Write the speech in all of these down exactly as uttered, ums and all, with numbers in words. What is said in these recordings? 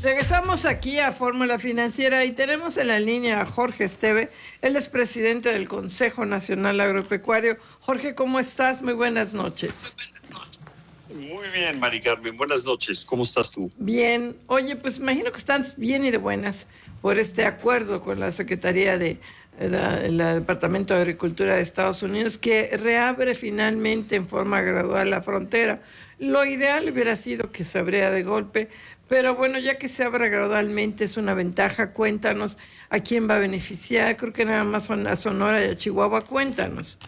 Regresamos aquí a Fórmula Financiera y tenemos en la línea a Jorge Esteve. Él es presidente del Consejo Nacional Agropecuario. Jorge, ¿cómo estás? Muy buenas noches. Muy bien, Mari Carmen. Buenas noches. ¿Cómo estás tú? Bien. Oye, pues imagino que están bien y de buenas por este acuerdo con la Secretaría de la, el Departamento de Agricultura de Estados Unidos, que reabre finalmente en forma gradual la frontera. Lo ideal hubiera sido que se abriera de golpe, pero bueno, ya que se abra gradualmente es una ventaja. Cuéntanos a quién va a beneficiar. Creo que nada más son a Sonora y a Chihuahua. Cuéntanos.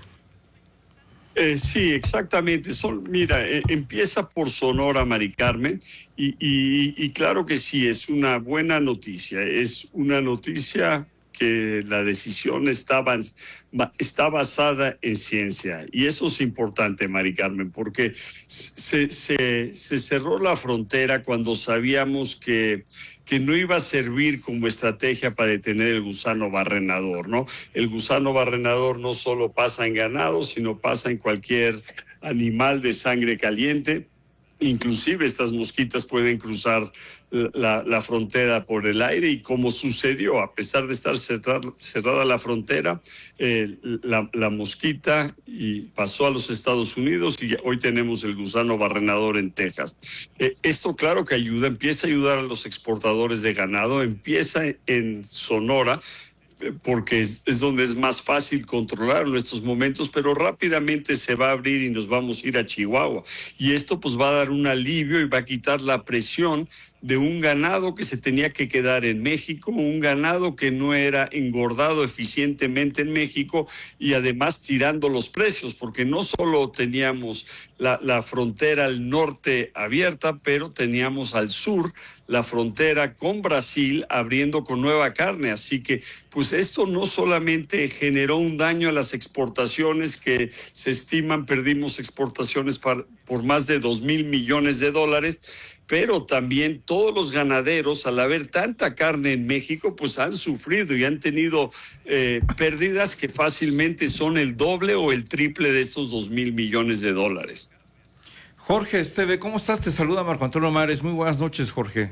Eh, sí, exactamente. Son, mira, eh, empieza por Sonora, Mari Carmen, y, y, y claro que sí, es una buena noticia. Es una noticia que la decisión está, está basada en ciencia. Y eso es importante, Mari Carmen, porque se, se, se cerró la frontera cuando sabíamos que, que no iba a servir como estrategia para detener el gusano barrenador, ¿no? El gusano barrenador no solo pasa en ganado, sino pasa en cualquier animal de sangre caliente. Inclusive estas mosquitas pueden cruzar la, la frontera por el aire y como sucedió, a pesar de estar cerrada, cerrada la frontera, eh, la, la mosquita y pasó a los Estados Unidos y hoy tenemos el gusano barrenador en Texas. Eh, esto claro que ayuda, empieza a ayudar a los exportadores de ganado, empieza en Sonora, porque es, es donde es más fácil controlar en estos momentos, pero rápidamente se va a abrir y nos vamos a ir a Chihuahua. Y esto pues va a dar un alivio y va a quitar la presión de un ganado que se tenía que quedar en México, un ganado que no era engordado eficientemente en México y además tirando los precios, porque no solo teníamos la, la frontera al norte abierta, pero teníamos al sur la frontera con Brasil abriendo con nueva carne. Así que pues esto no solamente generó un daño a las exportaciones que se estiman, perdimos exportaciones para, por más de dos mil millones de dólares, pero también todos los ganaderos, al haber tanta carne en México, pues han sufrido y han tenido eh, pérdidas que fácilmente son el doble o el triple de estos dos mil millones de dólares. Jorge Esteve, ¿cómo estás? Te saluda Marco Antonio Mares. Muy buenas noches, Jorge.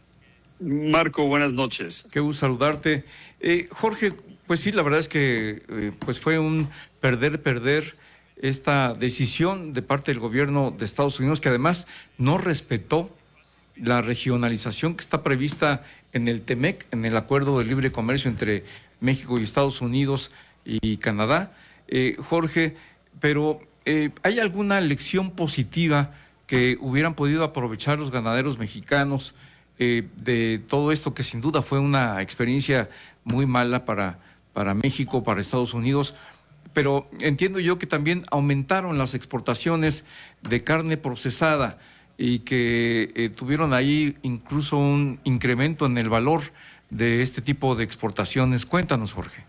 Marco, buenas noches. Qué gusto saludarte. Eh, Jorge, pues sí, la verdad es que eh, pues fue un perder, perder esta decisión de parte del gobierno de Estados Unidos, que además no respetó la regionalización que está prevista en el TEMEC, en el Acuerdo de Libre Comercio entre México y Estados Unidos y Canadá. Eh, Jorge, pero eh, ¿hay alguna lección positiva que hubieran podido aprovechar los ganaderos mexicanos eh, de todo esto, que sin duda fue una experiencia muy mala para, para México, para Estados Unidos? Pero entiendo yo que también aumentaron las exportaciones de carne procesada y que eh, tuvieron ahí incluso un incremento en el valor de este tipo de exportaciones. Cuéntanos, Jorge.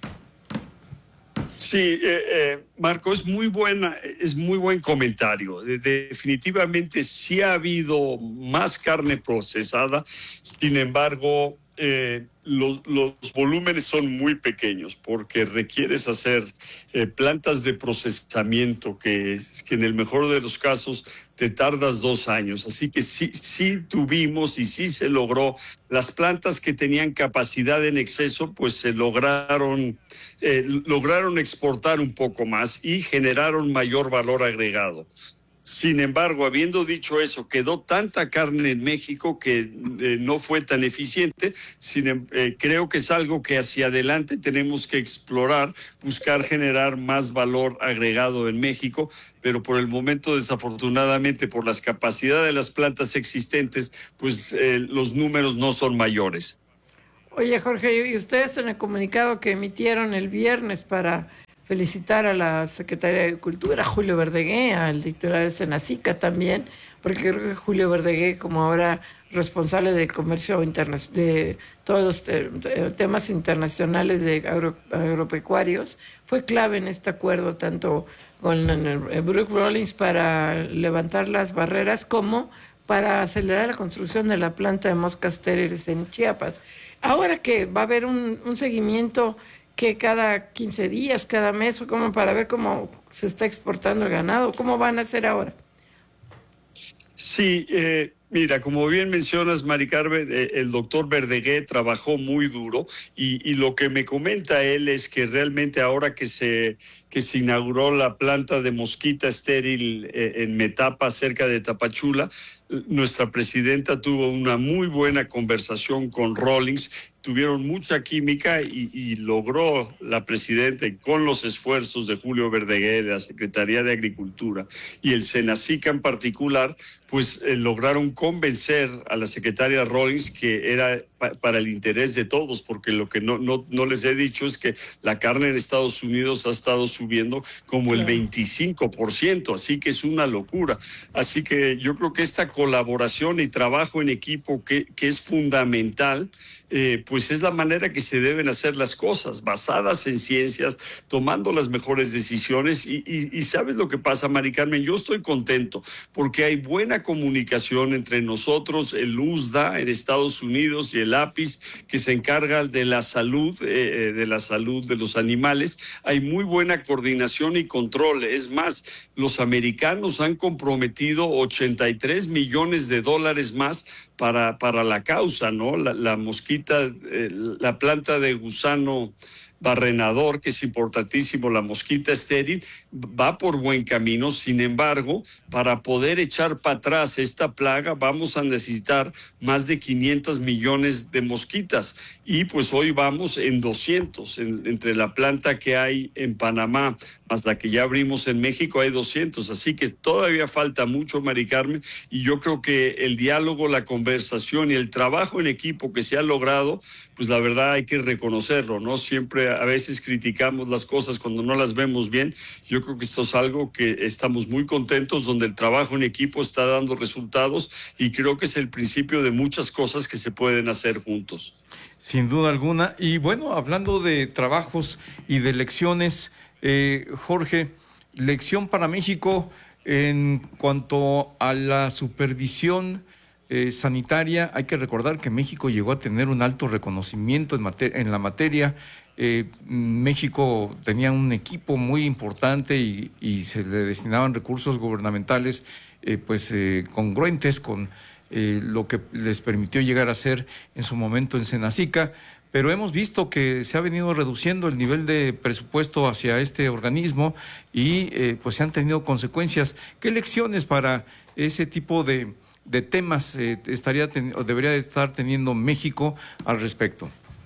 Sí, eh, eh, Marco, es muy buena, es muy buen comentario. De, definitivamente sí ha habido más carne procesada, sin embargo, eh, los, los volúmenes son muy pequeños porque requieres hacer eh, plantas de procesamiento que, que en el mejor de los casos te tardas dos años. Así que sí, sí tuvimos y sí se logró. Las plantas que tenían capacidad en exceso, pues se lograron, eh, lograron exportar un poco más y generaron mayor valor agregado. Sin embargo, habiendo dicho eso, quedó tanta carne en México que eh, no fue tan eficiente. Sin, eh, creo que es algo que hacia adelante tenemos que explorar, buscar generar más valor agregado en México, pero por el momento, desafortunadamente, por las capacidades de las plantas existentes, pues eh, los números no son mayores. Oye, Jorge, y ustedes en el comunicado que emitieron el viernes para felicitar a la Secretaría de Agricultura, Julio Verdegué, al titular del Senacica también, porque creo que Julio Verdegué, como ahora responsable de comercio internacional, de todos los te temas internacionales de agro agropecuarios, fue clave en este acuerdo, tanto con el Brooke Rollins para levantar las barreras como para acelerar la construcción de la planta de moscas estériles en Chiapas. Ahora que va a haber un, un seguimiento que cada quince días, cada mes, o como para ver cómo se está exportando el ganado, ¿cómo van a hacer ahora? Sí, eh, Mira, como bien mencionas, Mari Carmen, eh, el doctor Verdeguer trabajó muy duro y, y lo que me comenta él es que realmente ahora que se, que se inauguró la planta de mosquita estéril eh, en Metapa, cerca de Tapachula, nuestra presidenta tuvo una muy buena conversación con Rawlings, tuvieron mucha química y, y logró la presidenta, y con los esfuerzos de Julio Verdeguer, de la Secretaría de Agricultura y el Senacica en particular, pues eh, lograron convencer a la secretaria Rawlings que era pa para el interés de todos, porque lo que no, no, no les he dicho es que la carne en Estados Unidos ha estado subiendo como el veinticinco por ciento, así que es una locura. Así que yo creo que esta colaboración y trabajo en equipo que, que es fundamental, eh, pues es la manera que se deben hacer las cosas, basadas en ciencias, tomando las mejores decisiones. Y, y, y ¿sabes lo que pasa, Mari Carmen? Yo estoy contento porque hay buena comunicación entre nosotros, el U S D A en Estados Unidos y el APIS, que se encarga de la salud, eh, de la salud de los animales. Hay muy buena coordinación y control. Es más, los americanos han comprometido ochenta y tres millones de dólares más para, para la causa, ¿no? La, la mosquita, eh, la planta de gusano barrenador, que es importantísimo, la mosquita estéril, va por buen camino. Sin embargo, para poder echar para atrás esta plaga, vamos a necesitar más de quinientos millones de mosquitas. Y pues hoy vamos en doscientos, en, entre la planta que hay en Panamá, más la que ya abrimos en México, hay doscientos. Así que todavía falta mucho, Mari Carmen, y yo creo que el diálogo, la conversación y el trabajo en equipo que se ha logrado, pues la verdad hay que reconocerlo, ¿no? Siempre a veces criticamos las cosas cuando no las vemos bien. Yo creo que esto es algo que estamos muy contentos, donde el trabajo en equipo está dando resultados, y creo que es el principio de muchas cosas que se pueden hacer juntos. Sin duda alguna. Y bueno, hablando de trabajos y de lecciones, eh, Jorge, lección para México en cuanto a la supervisión eh, sanitaria. Hay que recordar que México llegó a tener un alto reconocimiento en, mater en la materia. Eh, México tenía un equipo muy importante y, y se le destinaban recursos gubernamentales eh, pues eh, congruentes con eh, lo que les permitió llegar a ser en su momento en Senacica, pero hemos visto que se ha venido reduciendo el nivel de presupuesto hacia este organismo y eh, pues se han tenido consecuencias. ¿Qué lecciones para ese tipo de, de temas eh, estaría o debería de estar teniendo México al respecto?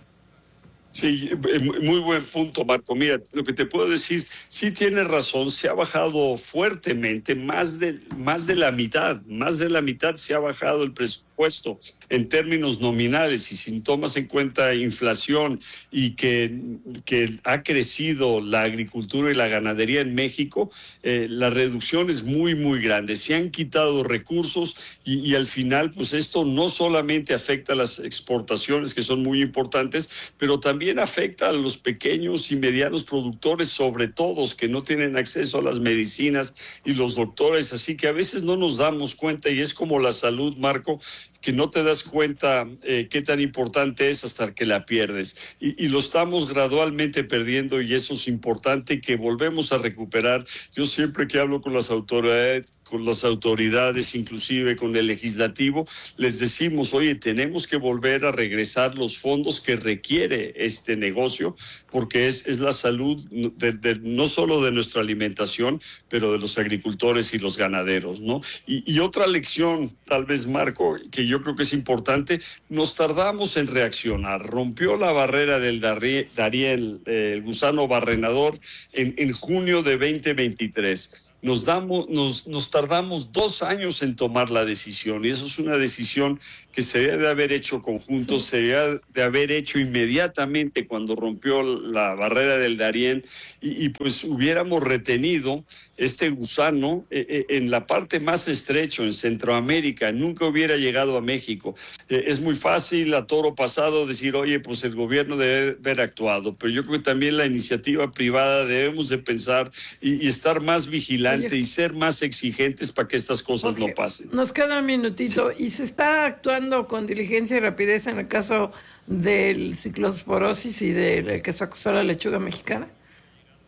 Sí, muy buen punto, Marco. Mira, lo que te puedo decir, sí tienes razón, se ha bajado fuertemente, más de, más de la mitad, más de la mitad se ha bajado el presupuesto en términos nominales, y si tomas en cuenta inflación y que, que ha crecido la agricultura y la ganadería en México, eh, la reducción es muy, muy grande. Se han quitado recursos y, y al final, pues esto no solamente afecta a las exportaciones, que son muy importantes, pero también afecta a los pequeños y medianos productores, sobre todo, que no tienen acceso a las medicinas y los doctores. Así que a veces no nos damos cuenta, y es como la salud, Marco, que no te das cuenta eh, qué tan importante es hasta que la pierdes. Y, y lo estamos gradualmente perdiendo, y eso es importante que volvemos a recuperar. Yo siempre que hablo con las autoridades, con las autoridades, inclusive con el legislativo, les decimos, oye, tenemos que volver a regresar los fondos que requiere este negocio, porque es, es la salud de, de, no solo de nuestra alimentación, pero de los agricultores y los ganaderos, ¿no? Y, y otra lección, tal vez, Marco, que yo creo que es importante, nos tardamos en reaccionar. Rompió la barrera del Darién, eh, el gusano barrenador, en, en junio de veinte veintitrés. Nos, damos, nos, nos tardamos dos años en tomar la decisión, y eso es una decisión que se debe de haber hecho conjuntos, sí. Se debe de haber hecho inmediatamente cuando rompió la barrera del Darién, y, y pues hubiéramos retenido este gusano eh, en la parte más estrecha, en Centroamérica, nunca hubiera llegado a México. Eh, es muy fácil a toro pasado decir, oye, pues el gobierno debe haber actuado, pero yo creo que también la iniciativa privada debemos de pensar y, y estar más vigilantes y ser más exigentes para que estas cosas okay. no pasen. Nos queda un minutito, sí. ¿Y se está actuando con diligencia y rapidez en el caso del ciclosporosis y del que se acusó a la lechuga mexicana?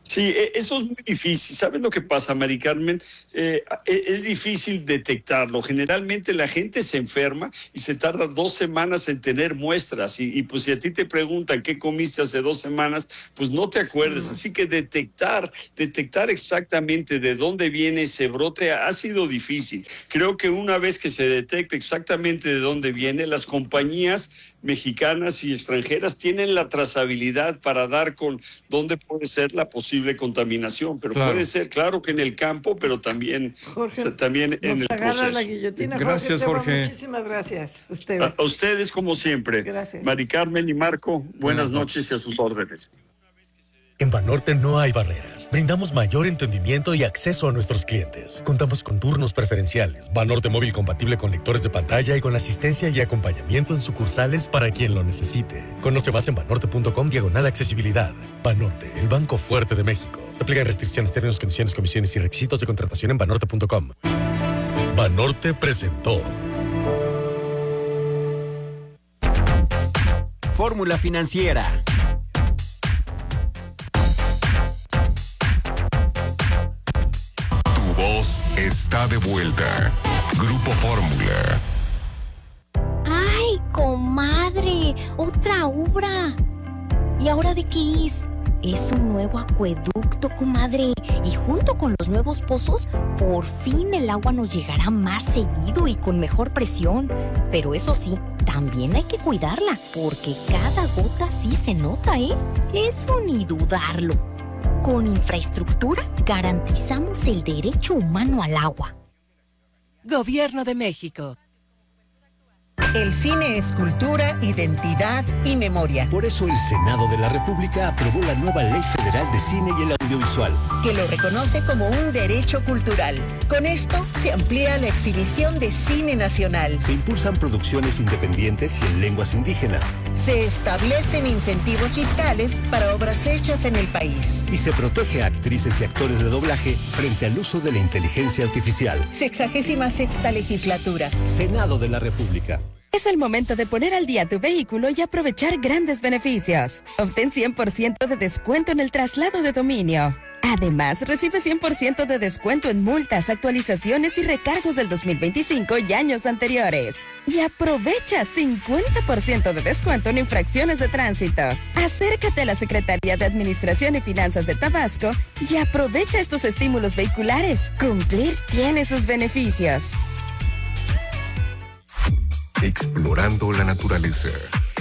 Sí, eso es muy difícil. ¿Sabes lo que pasa, Mari Carmen? Eh, es difícil detectarlo. Generalmente la gente se enferma y se tarda dos semanas en tener muestras. Y, y pues si a ti te preguntan qué comiste hace dos semanas, pues no te acuerdas. Así que detectar, detectar exactamente de dónde viene ese brote ha sido difícil. Creo que una vez que se detecte exactamente de dónde viene, las compañías mexicanas y extranjeras tienen la trazabilidad para dar con dónde puede ser la posible contaminación, pero claro. puede ser, claro que en el campo, pero también, Jorge, también en el proceso. La guillotina. Gracias, Jorge. Jorge. Muchísimas gracias. Usted. A, a ustedes, como siempre. Gracias. Mari Carmen y Marco, buenas, buenas noches. noches y a sus órdenes. En Banorte no hay barreras. Brindamos mayor entendimiento y acceso a nuestros clientes. Contamos con turnos preferenciales, Banorte móvil compatible con lectores de pantalla y con asistencia y acompañamiento en sucursales para quien lo necesite. Conoce más en banorte.com diagonal accesibilidad. Banorte, el banco fuerte de México. Aplica restricciones, términos, condiciones, comisiones y requisitos de contratación en banorte punto com. Banorte presentó Fórmula Financiera. Está de vuelta. Grupo Fórmula. ¡Ay, comadre! ¡Otra obra! ¿Y ahora de qué es? Es un nuevo acueducto, comadre. Y junto con los nuevos pozos, por fin el agua nos llegará más seguido y con mejor presión. Pero eso sí, también hay que cuidarla, porque cada gota sí se nota, ¿eh? Eso ni dudarlo. Con infraestructura garantizamos el derecho humano al agua. Gobierno de México. El cine es cultura, identidad y memoria. Por eso el Senado de la República aprobó la nueva Ley Federal de Cine y el Audiovisual, que lo reconoce como un derecho cultural. Con esto se amplía la exhibición de cine nacional. Se impulsan producciones independientes y en lenguas indígenas. Se establecen incentivos fiscales para obras hechas en el país. Y se protege a actrices y actores de doblaje frente al uso de la inteligencia artificial. Sexagésima sexta legislatura. Senado de la República. Es el momento de poner al día tu vehículo y aprovechar grandes beneficios. Obtén cien por ciento de descuento en el traslado de dominio. Además, recibe cien por ciento de descuento en multas, actualizaciones y recargos del dos mil veinticinco y años anteriores. Y aprovecha cincuenta por ciento de descuento en infracciones de tránsito. Acércate a la Secretaría de Administración y Finanzas de Tabasco y aprovecha estos estímulos vehiculares. Cumplir tiene sus beneficios. Explorando la naturaleza.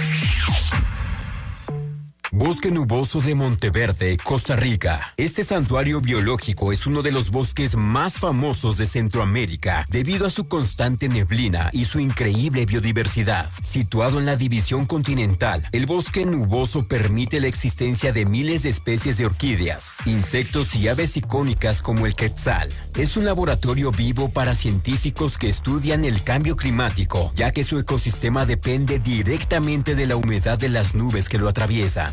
Bosque Nuboso de Monteverde, Costa Rica. Este santuario biológico es uno de los bosques más famosos de Centroamérica debido a su constante neblina y su increíble biodiversidad. Situado en la división continental, el bosque nuboso permite la existencia de miles de especies de orquídeas, insectos y aves icónicas como el quetzal. Es un laboratorio vivo para científicos que estudian el cambio climático, ya que su ecosistema depende directamente de la humedad de las nubes que lo atraviesan.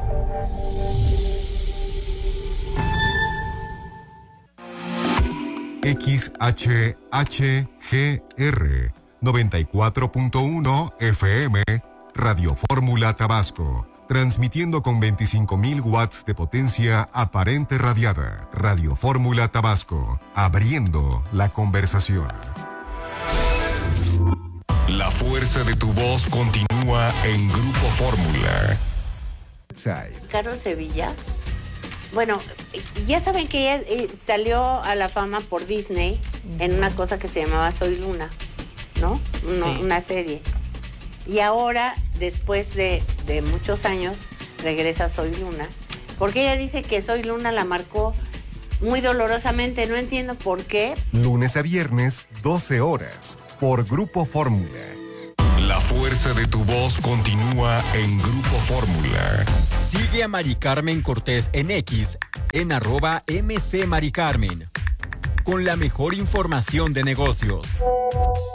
X H H G R noventa y cuatro punto uno F M Radio Fórmula Tabasco, transmitiendo con veinticinco mil watts de potencia aparente radiada. Radio Fórmula Tabasco, abriendo la conversación. La fuerza de tu voz continúa en Grupo Fórmula. Carlos Sevilla. Bueno, ya saben que ella eh, salió a la fama por Disney en una cosa que se llamaba Soy Luna, ¿no? Uno, sí. Una serie. Y ahora, después de, de muchos años, regresa Soy Luna. Porque ella dice que Soy Luna la marcó muy dolorosamente. No entiendo por qué. Lunes a viernes, doce horas, por Grupo Fórmula. La fuerza de tu voz continúa en Grupo Fórmula. Sigue a Mari Carmen Cortés en X, en arroba M C Mari Carmen, con la mejor información de negocios.